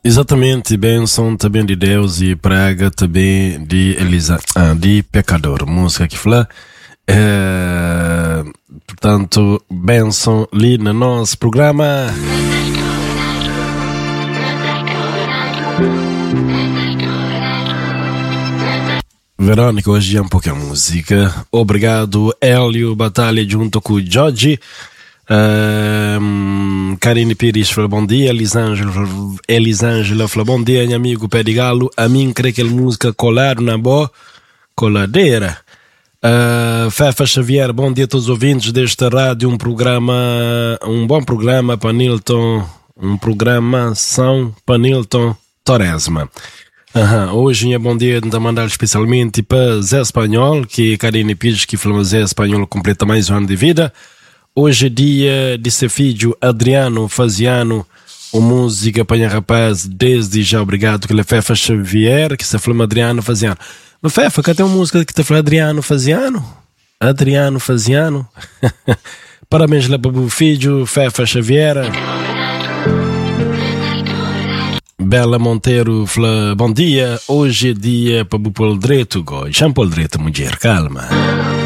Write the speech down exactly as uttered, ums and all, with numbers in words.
Exatamente, bênção também de Deus e praga também de Elisa, ah, de pecador, música que fala. É, portanto, bênção ali no nosso programa. Verônica, hoje é um pouco a música. Obrigado, Hélio Batalha, junto com o Jorge. Um, Karine Pires fala bom dia. Elisângela, Elisângela fala bom dia, meu amigo Pé de Galo. A mim creio que a música colar na boa coladeira. Uh, Fefa Xavier, bom dia a todos os ouvintes desta rádio. Um programa, um bom programa para Nilton, um programação para Nilton Torresma. Uhum. Hoje é bom dia de mandar especialmente para Zé Espanhol, que Karine Pires que falou Zé Espanhol completa mais um ano de vida. Hoje é dia de seu filho Adriano Faziano, o música apanha rapaz, desde já obrigado que ele Fefa Xavier, que se falou Adriano Faziano. Mas Fefa, cadê uma música que te fala Adriano Faziano? Adriano Faziano. Parabéns lá para o filho, Fefa Xavier. Bela Monteiro fala bom dia, hoje é dia para o Paul Dreto, Jean Paul Dreto, mulher, calma.